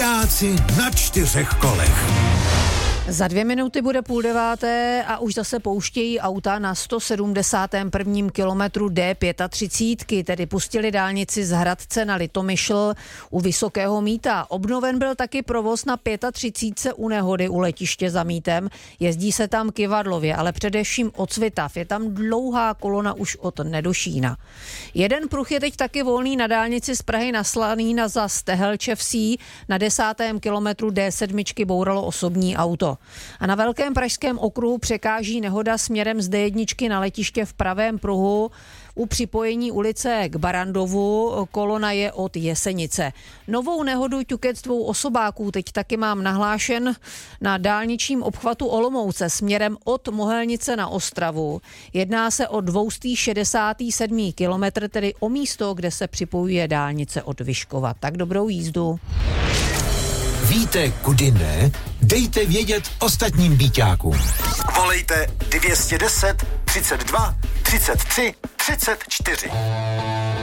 Ptáci na 4 kolech. Za 2 minuty bude 8:30 a už zase pouštějí auta na 171. kilometru D35, tedy pustili dálnici z Hradce na Litomyšl u Vysokého Mýta. Obnoven byl taky provoz na 35 u Nehody u letiště za Mýtem. Jezdí se tam kyvadlově, ale především od Svitav. Je tam dlouhá kolona už od Nedošína. Jeden pruh je teď taky volný na dálnici z Prahy na Slanína za Stehelčevsí. Na 10. kilometru D7 bouralo osobní auto. A na Velkém pražském okruhu překáží nehoda směrem z D1 na letiště v pravém pruhu. U připojení ulice k Barandovu kolona je od Jesenice. Novou nehodu ťukec 2 osobáků teď taky mám nahlášen na dálničním obchvatu Olomouce směrem od Mohelnice na Ostravu. Jedná se o 267. kilometr, tedy o místo, kde se připojuje dálnice od Vyškova. Tak dobrou jízdu. Víte, kudy ne? Dejte vědět ostatním býťákům. Volejte 210 32 33 34.